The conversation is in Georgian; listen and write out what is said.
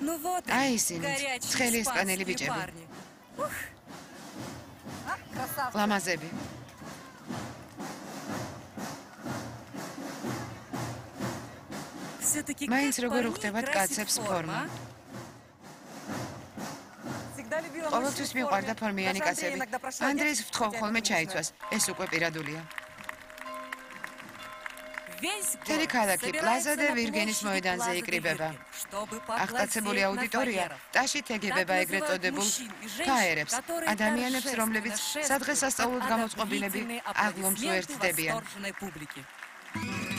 Ну вот Ai они, isini, горячие ცხელი ესპანელი испанские ბიჭები. парни. Ух. А, красавцы. ლამაზები. Все-таки Მაინც как როგორ парней უხდებათ красит კაცებს форма, ფორმა. а? Всегда любила ყოველთვის мужчин в მიყვარდა форме. ფორმიანი Даже Андрей კაცები. иногда прошу ანდრეს одеться, ვთხოვ хотя ხოლმე это не ჩაიცვას. ეს უკვე პირადულია. Весь მთელი город ქალაქი პლაზა собирается და на ვირგენის площади მოედანზე Плаза де იკრიბება. Вирген, чтобы აღტაცებული поглазеть на აუდიტორია фаеров. ტაშით ეგებება ეგრეთ წოდებულ ფაერებს, ადამიანებს, რომლებიც სადღესასწაულოდ გამოწყობილები აღლომს უერთდებიან. восторженной публики.